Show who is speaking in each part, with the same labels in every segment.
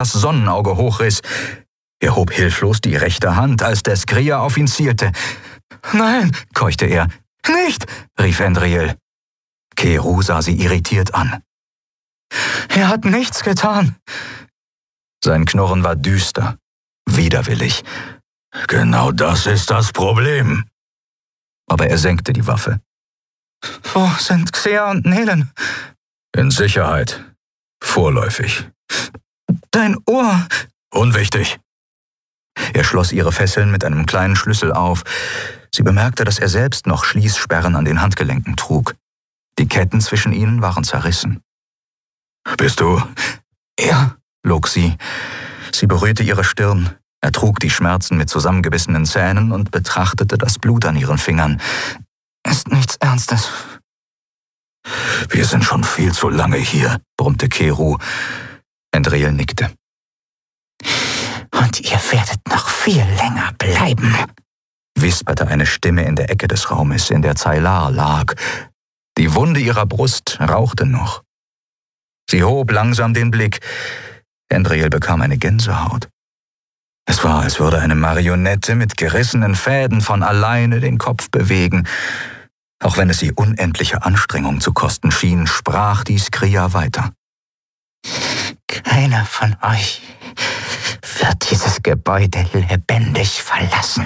Speaker 1: das Sonnenauge hochriss. Er hob hilflos die rechte Hand, als der Skria auf ihn zielte. »Nein«, keuchte er. »Nicht«, rief Endriel. Keru sah sie irritiert an. »Er hat nichts getan.« Sein Knurren war düster, widerwillig. »Genau das ist das Problem.« Aber er senkte die Waffe. »Wo sind Xea und Nelen?« »In Sicherheit. Vorläufig.« »Dein Ohr...« »Unwichtig.« Er schloss ihre Fesseln mit einem kleinen Schlüssel auf. Sie bemerkte, dass er selbst noch Schließsperren an den Handgelenken trug. Die Ketten zwischen ihnen waren zerrissen. »Bist du?« »Ja«, log sie. Sie berührte ihre Stirn. Er trug die Schmerzen mit zusammengebissenen Zähnen und betrachtete das Blut an ihren Fingern. »Ist nichts Ernstes.« »Wir sind schon viel zu lange hier«, brummte Keru. Endriel nickte.
Speaker 2: »Und ihr werdet noch viel länger bleiben«,
Speaker 1: wisperte eine Stimme in der Ecke des Raumes, in der Zaylar lag. Die Wunde ihrer Brust rauchte noch. Sie hob langsam den Blick. Endriel bekam eine Gänsehaut. Es war, als würde eine Marionette mit gerissenen Fäden von alleine den Kopf bewegen. Auch wenn es sie unendliche Anstrengung zu kosten schien, sprach die Skria weiter.
Speaker 2: »Keiner von euch wird dieses Gebäude lebendig verlassen.«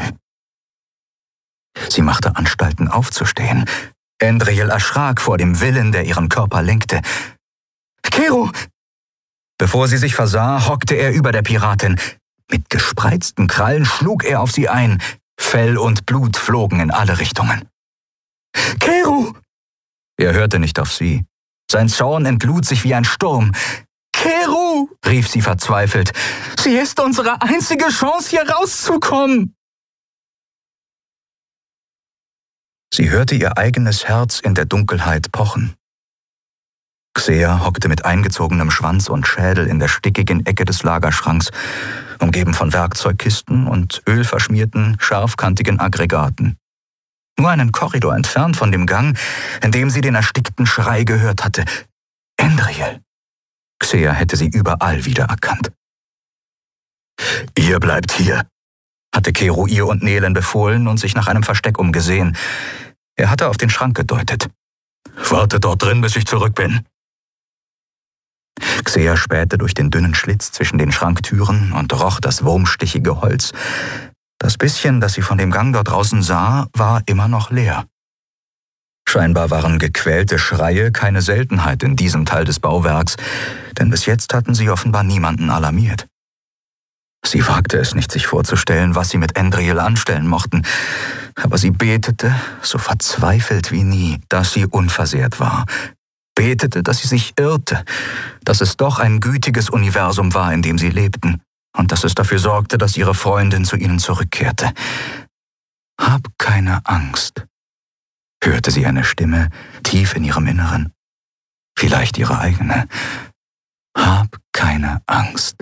Speaker 1: Sie machte Anstalten aufzustehen. Endriel erschrak vor dem Willen, der ihren Körper lenkte. »Keru!« Bevor sie sich versah, hockte er über der Piratin. Mit gespreizten Krallen schlug er auf sie ein. Fell und Blut flogen in alle Richtungen. »Keru!« Er hörte nicht auf sie. Sein Zorn entlud sich wie ein Sturm. »Keru!« rief sie verzweifelt. »Sie ist unsere einzige Chance, hier rauszukommen!« Sie hörte ihr eigenes Herz in der Dunkelheit pochen. Xea hockte mit eingezogenem Schwanz und Schädel in der stickigen Ecke des Lagerschranks, umgeben von Werkzeugkisten und ölverschmierten, scharfkantigen Aggregaten. Nur einen Korridor entfernt von dem Gang, in dem sie den erstickten Schrei gehört hatte. Endriel. Xea hätte sie überall wiedererkannt. »Ihr bleibt hier«, hatte Keru ihr und Nelen befohlen und sich nach einem Versteck umgesehen. Er hatte auf den Schrank gedeutet. »Warte dort drin, bis ich zurück bin.« Xea spähte durch den dünnen Schlitz zwischen den Schranktüren und roch das wurmstichige Holz. Das bisschen, das sie von dem Gang dort draußen sah, war immer noch leer. Scheinbar waren gequälte Schreie keine Seltenheit in diesem Teil des Bauwerks, denn bis jetzt hatten sie offenbar niemanden alarmiert. Sie wagte es nicht, sich vorzustellen, was sie mit Endriel anstellen mochten, aber sie betete, so verzweifelt wie nie, dass sie unversehrt war. Betete, dass sie sich irrte, dass es doch ein gütiges Universum war, in dem sie lebten, und dass es dafür sorgte, dass ihre Freundin zu ihnen zurückkehrte. »Hab keine Angst«, hörte sie eine Stimme tief in ihrem Inneren. Vielleicht ihre eigene. »Hab keine Angst.«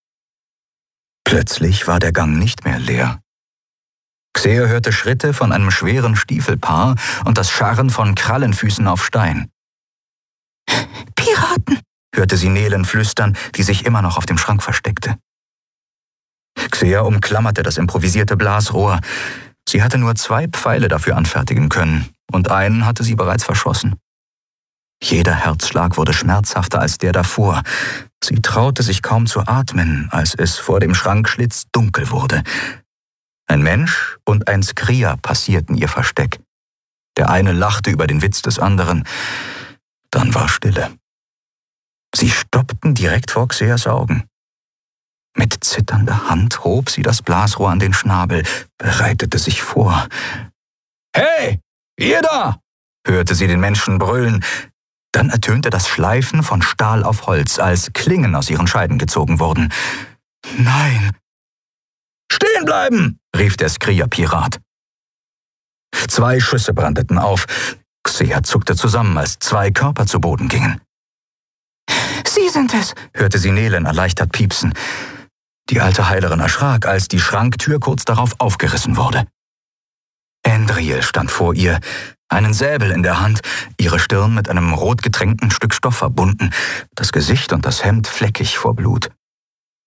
Speaker 1: Plötzlich war der Gang nicht mehr leer. Xea hörte Schritte von einem schweren Stiefelpaar und das Scharren von Krallenfüßen auf Stein.
Speaker 2: »Piraten«,
Speaker 1: hörte sie Nelen flüstern, die sich immer noch auf dem Schrank versteckte. Xea umklammerte das improvisierte Blasrohr. Sie hatte nur 2 Pfeile dafür anfertigen können, und einen hatte sie bereits verschossen. Jeder Herzschlag wurde schmerzhafter als der davor. Sie traute sich kaum zu atmen, als es vor dem Schrankschlitz dunkel wurde. Ein Mensch und ein Skria passierten ihr Versteck. Der eine lachte über den Witz des anderen. Dann war Stille. Sie stoppten direkt vor Xeas Augen. Mit zitternder Hand hob sie das Blasrohr an den Schnabel, bereitete sich vor. »Hey, ihr da!« hörte sie den Menschen brüllen. Dann ertönte das Schleifen von Stahl auf Holz, als Klingen aus ihren Scheiden gezogen wurden. »Nein!« »Stehen bleiben!« rief der Skria-Pirat. 2 Schüsse brandeten auf. Xea zuckte zusammen, als 2 Körper zu Boden gingen.
Speaker 2: »Sie sind es«,
Speaker 1: hörte sie Nelen erleichtert piepsen. Die alte Heilerin erschrak, als die Schranktür kurz darauf aufgerissen wurde. Endriel stand vor ihr, einen Säbel in der Hand, ihre Stirn mit einem rotgetränkten Stück Stoff verbunden, das Gesicht und das Hemd fleckig vor Blut.